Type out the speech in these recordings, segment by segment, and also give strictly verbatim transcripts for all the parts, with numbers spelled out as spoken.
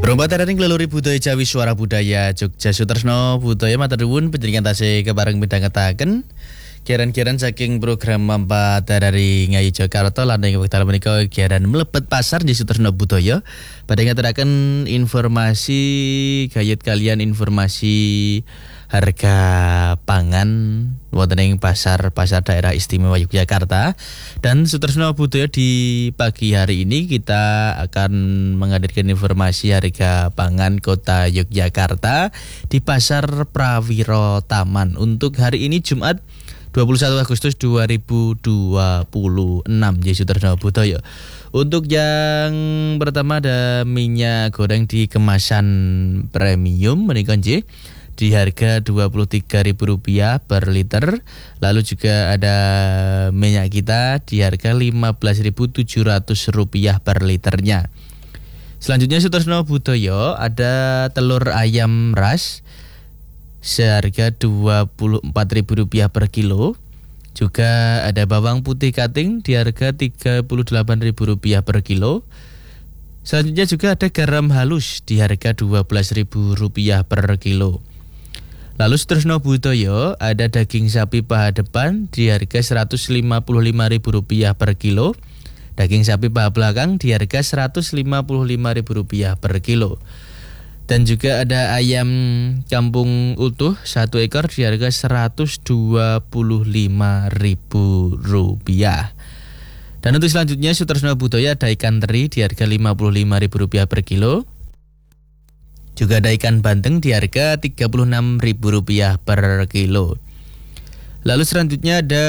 Rombataring leluri budaya Jawi Suara Budaya Jogja Sutresno Budaya matur nuwun panjenengan tasih kepareng midhangetaken kiaran-kiaran saking program Mampa dari Ngayi Jakarta lan ing wekdal menika kiaran mlebet pasar di Sutresno Budaya badhe ngaturaken informasi gayut kalian informasi harga pangan wonten ing pasar-pasar daerah istimewa Yogyakarta. Dan Sutresno Budaya di pagi hari ini kita akan menghadirkan informasi harga pangan Kota Yogyakarta di Pasar Prawiro Taman untuk hari ini Jumat dua puluh satu Agustus dua ribu dua puluh enam di Sutresno Budaya. Untuk yang pertama ada minyak goreng di kemasan premium menika nggih di harga dua puluh tiga ribu rupiah per liter. Lalu juga ada minyak kita di harga lima belas ribu tujuh ratus rupiah per liternya. Selanjutnya Sutresno Budaya ada telur ayam ras seharga dua puluh empat ribu rupiah per kilo. Juga ada bawang putih kating di harga tiga puluh delapan ribu rupiah per kilo. Selanjutnya juga ada garam halus di harga dua belas ribu rupiah per kilo. Lalu Sutresno Budaya ada daging sapi paha depan di harga seratus lima puluh lima ribu rupiah per kilo. Daging sapi paha belakang di harga seratus lima puluh lima ribu rupiah per kilo. Dan juga ada ayam kampung utuh satu ekor di harga seratus dua puluh lima ribu rupiah. Dan untuk selanjutnya Sutresno Budaya ada ikan teri di harga lima puluh lima ribu rupiah per kilo. Juga ada ikan bandeng di harga tiga puluh enam ribu rupiah per kilo. Lalu selanjutnya ada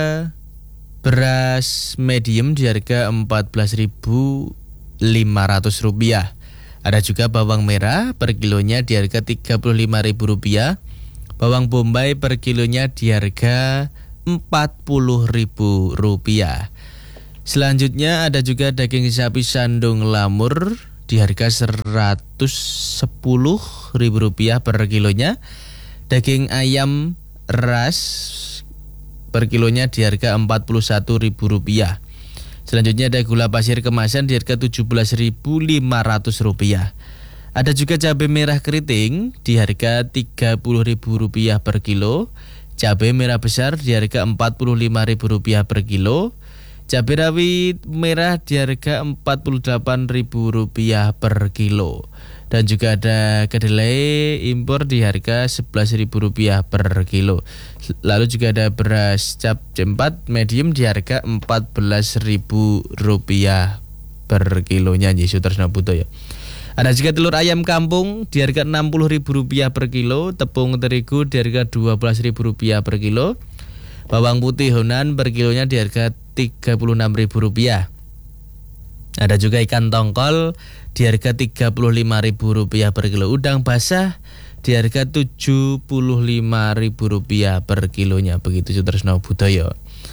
beras medium di harga empat belas ribu lima ratus rupiah. Ada juga bawang merah per kilonya di harga tiga puluh lima ribu rupiah. Bawang bombay per kilonya di harga empat puluh ribu rupiah. Selanjutnya ada juga daging sapi sandung lamur di harga seratus sepuluh ribu rupiah per kilonya. Daging ayam ras per kilonya di harga empat puluh satu ribu rupiah. Selanjutnya ada gula pasir kemasan di harga tujuh belas ribu lima ratus rupiah. Ada juga cabai merah keriting di harga tiga puluh ribu rupiah per kilo. Cabai merah besar di harga empat puluh lima ribu rupiah per kilo. Cabai rawit merah di harga empat puluh delapan ribu rupiah per kilo. Dan juga ada kedelai impor di harga sebelas ribu rupiah per kilo. Lalu juga ada beras cap C empat medium di harga empat belas ribu rupiah per kilonya di Sutresno Budaya. Ada juga telur ayam kampung di harga enam puluh ribu rupiah per kilo. Tepung terigu di harga dua belas ribu rupiah per kilo. Bawang putih Honan per kilonya di harga tiga puluh enam ribu rupiah. Ada juga ikan tongkol di harga tiga puluh lima ribu rupiah per kilo. Udang basah di harga tujuh puluh lima ribu rupiah per kilonya. Begitu Sutresno Budaya.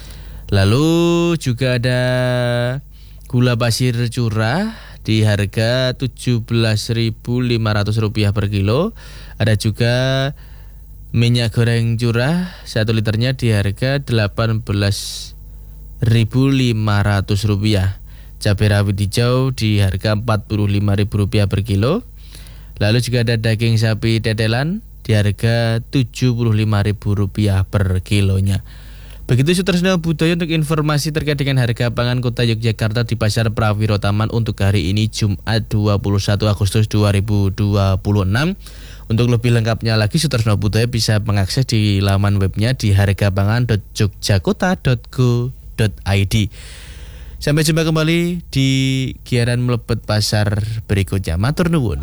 Lalu juga ada gula pasir curah di harga tujuh belas ribu lima ratus rupiah per kilo. Ada juga minyak goreng curah satu liternya di harga delapan belas ribu lima ratus rupiah. Cabai rawit hijau di harga empat puluh lima ribu rupiah per kilo. Lalu juga ada daging sapi tetelan di harga tujuh puluh lima ribu rupiah per kilonya. Begitu Sutresno Budaya untuk informasi terkait dengan harga pangan Kota Yogyakarta di Pasar Prawiro Taman untuk hari ini Jumat dua puluh satu Agustus dua ribu dua puluh enam. Untuk lebih lengkapnya lagi Sutresno Budaya bisa mengakses di laman webnya di hargapangan dot jogjakota dot go dot i d. Sampai jumpa kembali di Giaran Mlebet Pasar berikutnya. Matur nuwun.